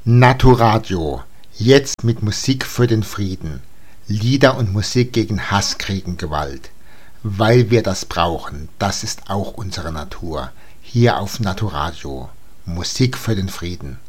Naturadio, jetzt mit Musik für den Frieden. Lieder und Musik gegen Hass, Krieg und Gewalt. Weil wir das brauchen, das ist auch unsere Natur. Hier auf Naturadio. Musik für den Frieden.